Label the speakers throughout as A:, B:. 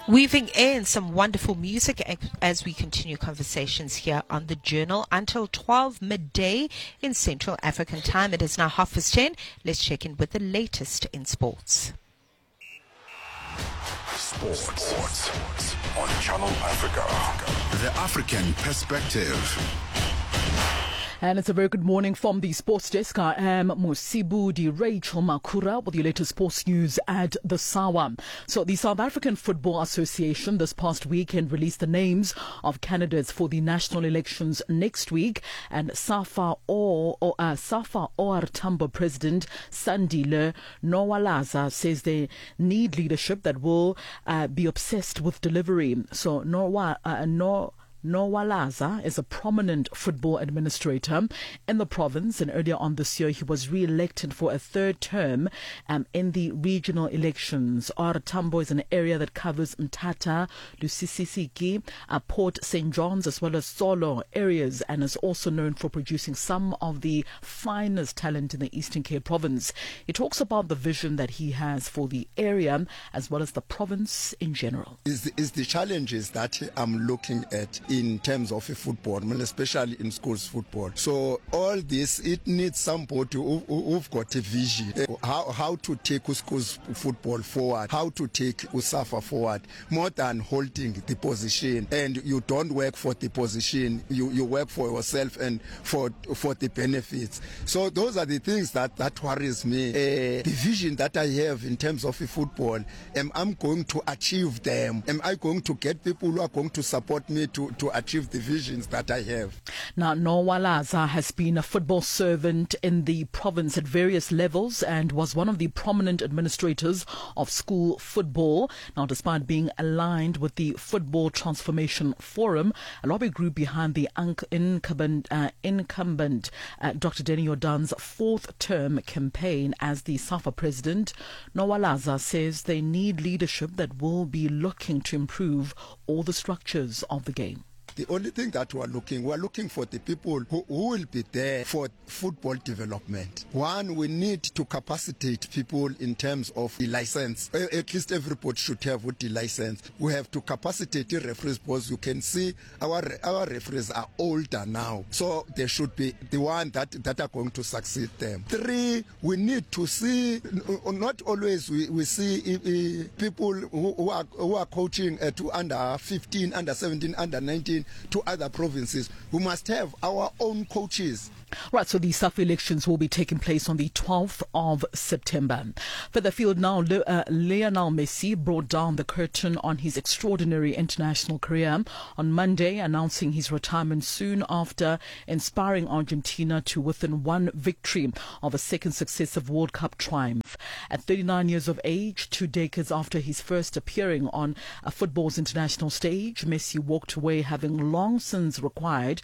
A: Weaving in some wonderful music as we continue conversations here on the Journal until 12 midday in Central African time. It is now 10:30. Let's check in with the latest in sports.
B: Sports on Channel Africa. The African perspective.
C: And it's a very good morning from the sports desk. I am Musibu Di Rachel Makura with the latest sports news at the Sawa. So the South African Football Association this past weekend released the names of candidates for the national elections next week. And SAFA OR Tambo President Sandile Nowalaza says they need leadership that will be obsessed with delivery. So Nowalaza is a prominent football administrator in the province, and earlier on this year he was re-elected for a third term in the regional elections. OR Tambo is an area that covers Mthatha, Lusisiki, Port St. John's as well as Solo areas, and is also known for producing some of the finest talent in the Eastern Cape province. He talks about the vision that he has for the area as well as the province in general.
D: Is the challenges that I'm looking at in terms of football, especially in schools football. So all this, it needs somebody who've got a vision, how to take schools football forward, how to take USAFA forward, more than holding the position. And you don't work for the position, you work for yourself and for the benefits. So those are the things that worries me. The vision that I have in terms of football, am I going to achieve them? Am I going to get people who are going to support me to achieve the visions that I have?
C: Now, Nowalaza has been a football servant in the province at various levels and was one of the prominent administrators of school football. Now, despite being aligned with the Football Transformation Forum, a lobby group behind the incumbent Dr. Denny Jordan's fourth term campaign as the SAFA president, Nowalaza says they need leadership that will be looking to improve all the structures of the game.
D: The only thing that we're looking for the people who will be there for football development. One, we need to capacitate people in terms of the license. At least everybody should have the license. We have to capacitate the referees because you can see our referees are older now. So they should be the one that are going to succeed them. Three, we need to see, not always we see people who are coaching to under 15, under 17, under 19, to other provinces. We must have our own coaches.
C: Right, so the SAFA elections will be taking place on the 12th of September. Further afield now, Lionel Messi brought down the curtain on his extraordinary international career on Monday, announcing his retirement soon after inspiring Argentina to within one victory of a second successive World Cup triumph. At 39 years of age, 2 decades after his first appearing on a football's international stage, Messi walked away having long since repaired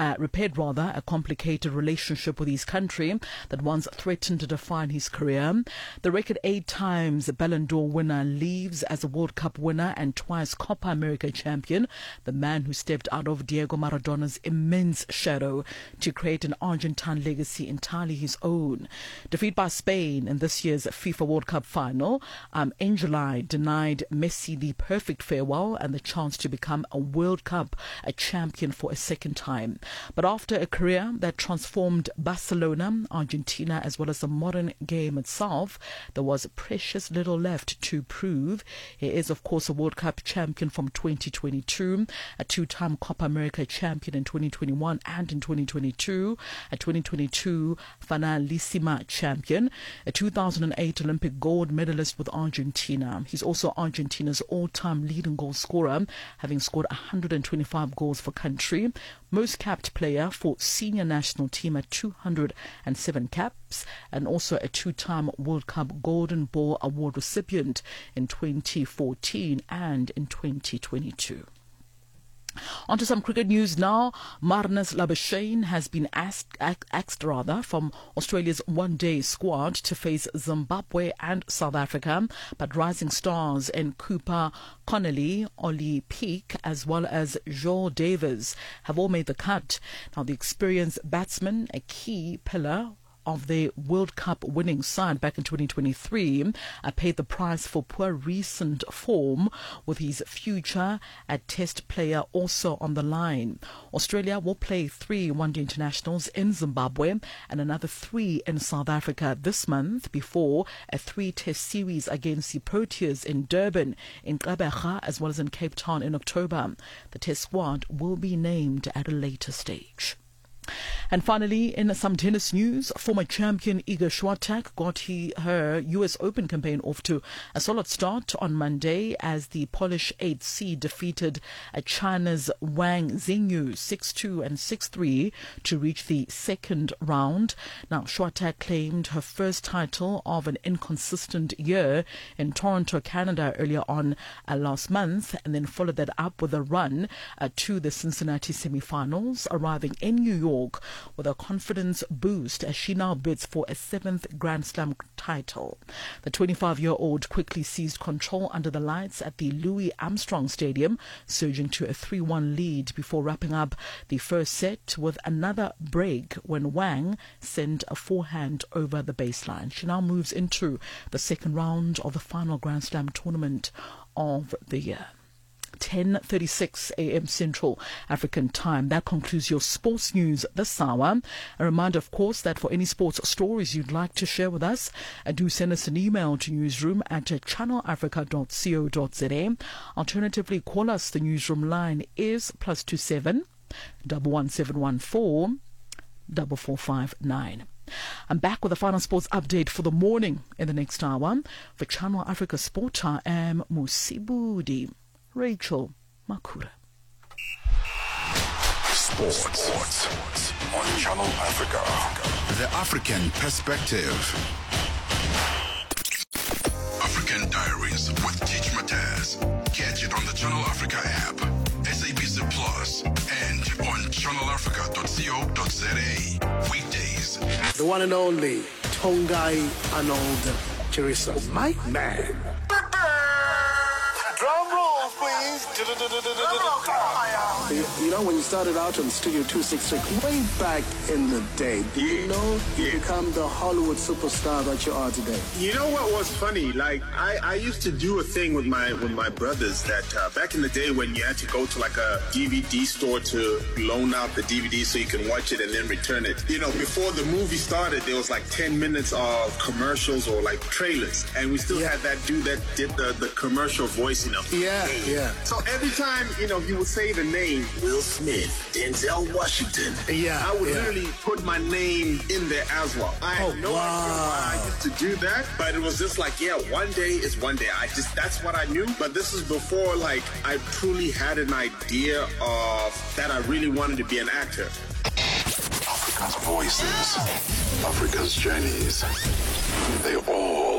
C: a complicated relationship with his country that once threatened to define his career. The record 8 times Ballon d'Or winner leaves as a World Cup winner and twice Copa America champion, the man who stepped out of Diego Maradona's immense shadow to create an Argentine legacy entirely his own. Defeat by Spain in this year's FIFA World Cup final in July denied Messi the perfect farewell and the chance to become a World Cup champion for a second time. But after a career that transformed Barcelona, Argentina, as well as the modern game itself, there was precious little left to prove. He is, of course, a World Cup champion from 2022, a 2-time Copa America champion in 2021 and in 2022, a 2022 Finalissima champion, a 2008 Olympic gold medalist with Argentina. He's also Argentina's all-time leading goal scorer, having scored 125 goals for country, most capped player for senior national team at 207 caps, and also a 2-time World Cup Golden Ball Award recipient in 2014 and in 2022. On to some cricket news now. Marnus Labuschagne has been axed from Australia's one-day squad to face Zimbabwe and South Africa, but rising stars in Cooper Connolly, Ollie Peak, as well as Joel Davis have all made the cut. Now, the experienced batsman, a key pillar of the World Cup winning side back in 2023 paid the price for poor recent form, with his future at Test player also on the line. Australia will play 3 one-day internationals in Zimbabwe and another 3 in South Africa this month before a 3-test series against the Proteas in Durban, in Gqeberha, as well as in Cape Town in October. The Test squad will be named at a later stage. And finally, in some tennis news, former champion Iga Swiatek got her US Open campaign off to a solid start on Monday as the Polish 8th seed defeated China's Wang Xingyu 6-2 and 6-3 to reach the second round. Now, Swiatek claimed her first title of an inconsistent year in Toronto, Canada earlier on last month, and then followed that up with a run to the Cincinnati semifinals, arriving in New York with a confidence boost as she now bids for a 7th Grand Slam title. The 25-year-old quickly seized control under the lights at the Louis Armstrong Stadium, surging to a 3-1 lead before wrapping up the first set with another break when Wang sent a forehand over the baseline. She now moves into the second round of the final Grand Slam tournament of the year. 10:36 a.m. Central African Time. That concludes your sports news this hour. A reminder, of course, that for any sports stories you'd like to share with us, do send us an email to newsroom@channelafrica.co.za. Alternatively, call us. The newsroom line is +27 11714 4459. I'm back with the final sports update for the morning in the next hour. For Channel Africa Sport, I am Musibudi Rachel Makura.
B: Sports on Channel Africa. The African Perspective. African Diaries with Teach Mataz. Catch it on the Channel Africa app, SABC Plus, and on channelafrica.co.za. Weekdays.
E: The one and only Tongai Arnold Chirisa. My man.
F: Drum roll, please.
E: You know, when you started out on Studio 266 way back in the day, did you know you become the Hollywood superstar that you are today?
F: You know what was funny? Like I used to do a thing with my brothers that back in the day when you had to go to like a DVD store to loan out the DVD so you can watch it and then return it. You know, before the movie started, there was like 10 minutes of commercials or like trailers, and we still had that dude that did the commercial voice. You know.
E: Yeah.
F: So every time, you know, he would say the name Will Smith, Denzel Washington.
E: Yeah.
F: I would literally put my name in there as well. I had no idea why I used to do that, but it was just like, one day is one day. That's what I knew. But this is before, like, I truly had an idea of that I really wanted to be an actor.
B: Africa's voices, Africa's journeys, they all